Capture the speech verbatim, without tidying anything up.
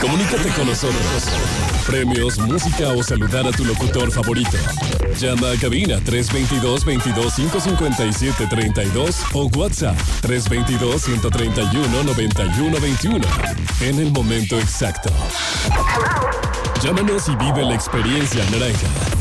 Comunícate con nosotros. Premios, música o saludar a tu locutor favorito. Llama a cabina tres dos dos, veintidós, quinientos cincuenta y siete, treinta y dos o WhatsApp tres dos dos, ciento treinta y uno, noventa y uno, veintiuno. En el momento exacto. Llámanos y vive la experiencia naranja.